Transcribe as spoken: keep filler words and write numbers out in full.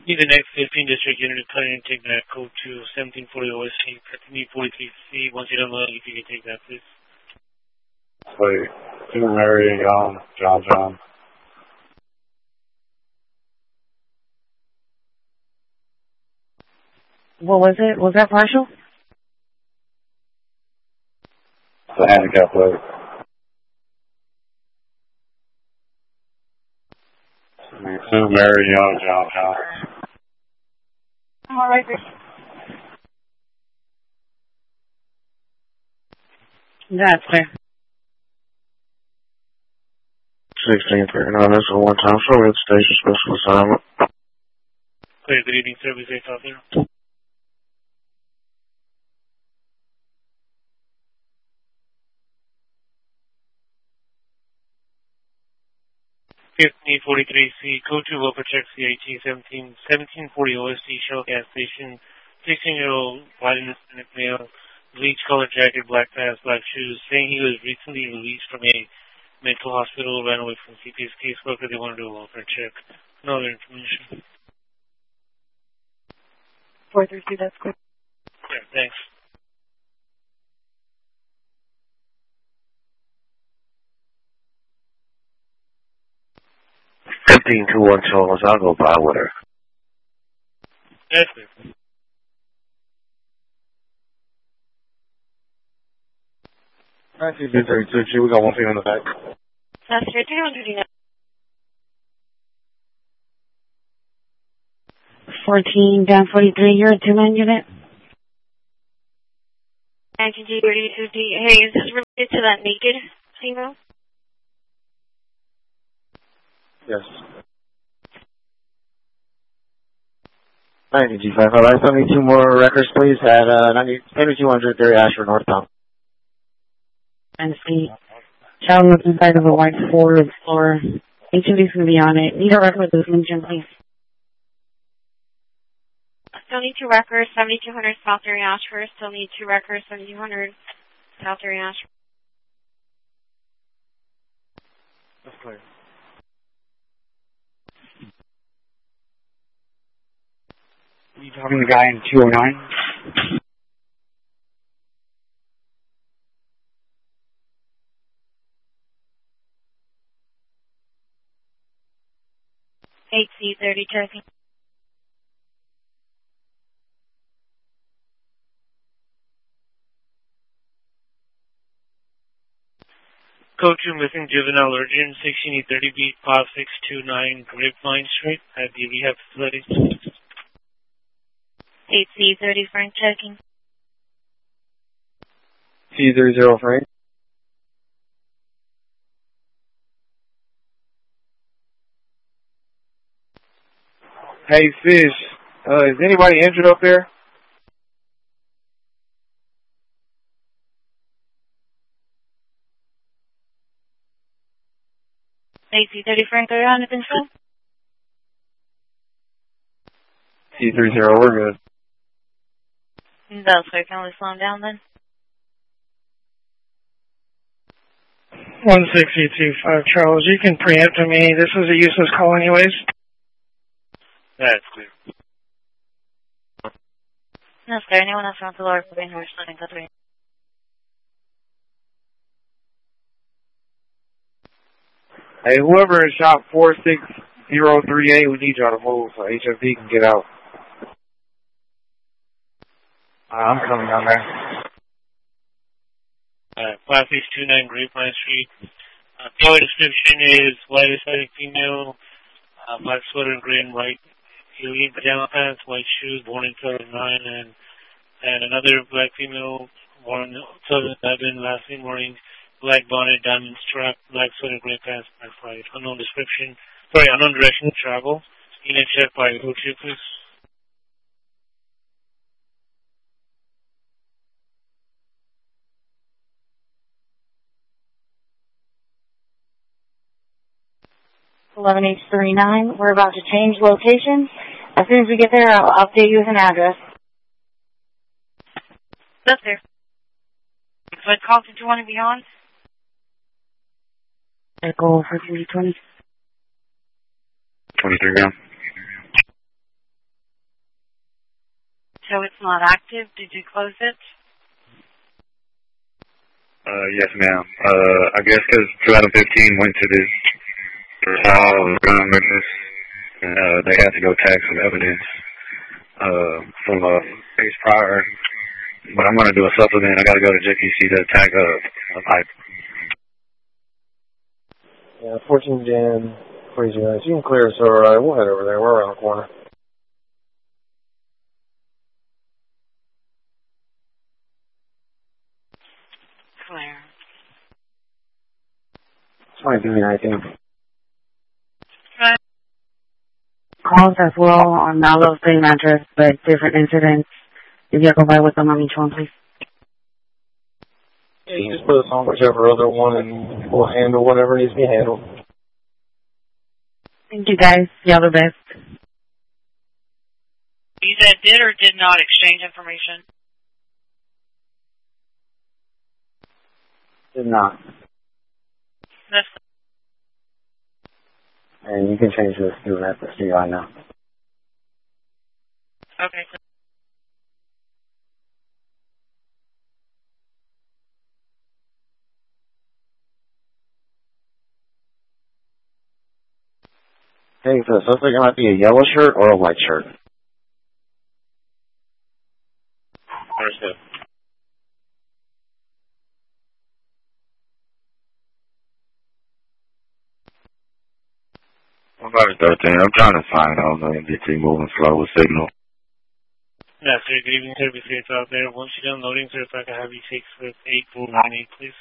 Need the next fifteen district unit to cut in and take that code to seventeen forty O S C, need forty-three C. Once you're done loading, if you can take that, please. Wait, two Mary, John, John, John. What was it? Was that partial? The handicap plate. Two Mary, Young, John, John. All right. That's clear. sixteen thirty-nine, that's a one-time show at station special assignment. Clear, good evening, sir. Be safe out there. fifteen forty-three C, code two will protect C I T seventeen, seventeen forty O S C Shell gas station, sixteen-year-old white and Hispanic male, bleach colored jacket, black pants, black shoes, saying he was recently released from a mental hospital, ran away from C P S caseworker. They want to do a welfare check. No other information. four three two, that's good. Yeah, thanks. fifteen two one Charles, I'll go by with her. That's good. nineteen thirty-two, we got one thing on the back. That's good. two hundred fourteen down forty-three, you're a two nine unit. nineteen thirty-two D. Hey, is this related to that naked female? Yes. nineteen G five, all right, send me two more records, please, at uh, ninety-two hundred Gary Asher, northbound. And see, child was inside of a white Ford Explorer. H and D's going to be on it. Need a record with this engine, please. Still need two records, seventy-two hundred South Area Ashford. Still need two records, seventy-two hundred South Area Ashford. That's clear. Are you talking to the guy in two oh nine? eight C thirty checking. Code two missing juvenile urgent, sixteen thirty B, five six two nine Grapevine Street at the rehab facility. eight C thirty Frank checking. C thirty Frank. Hey, Fish, uh, is anybody injured up there? eight C thirty Frank, are you under control? C thirty, we're good. That's clear. Can we slow him down then? one six eight two five, Charles, you can preempt me. This is a useless call anyways. That's clear. That's clear. Anyone else want to lower for being horse letting go three? Hey, whoever is shop four six zero three eight, we need y'all to move so H F D can get out. Uh, I'm coming down there. Uh, five six two nine Grapevine Street. Uh, the description is white Hispanic female, uh, black sweater, gray and white alien pajama pants, white shoes, born in two thousand nine, and and another black female, born in two thousand eleven, last name morning, black bonnet, diamond strap, black sweater, gray pants, black flight. Unknown description, sorry, unknown direction of travel. Unit check by Uchi, please. eleven H thirty-nine, we're about to change location. As soon as we get there, I'll update you with an address. That's there. If I call, did you want to be on? Echo for three twenty. twenty-three down. not active. Did you close it? Uh, yes, ma'am. Uh, I guess because two thousand fifteen went to this trial of gun witness, and uh, they had to go tag some evidence uh, from a case prior. But I'm going to do a supplement. I got to go to J P C to tag a, a pipe. Yeah, fourteen Jan, crazy nice. You can clear us, alright. We'll head over there. We're around the corner. Clear. twenty-two nineteen. Right. Calls as well on Mallow, same address, but different incidents. If you go by with them on each one, please. Yeah, you just put us on whichever other one and we'll handle whatever needs to be handled. Thank you, guys. Y'all the best. You said did or did not exchange information? Did not. That's And you can change this to an S D I now. okay. Hey, so it looks like it might be a yellow shirt or a white shirt. Understood. What about thirteen? I'm trying to find out. I'm going to get moving slow with signal. Yeah, sir. Good evening, sir. Be safe out there. Once you're done loading, sir, if I can have you take with eight four nine eight, please.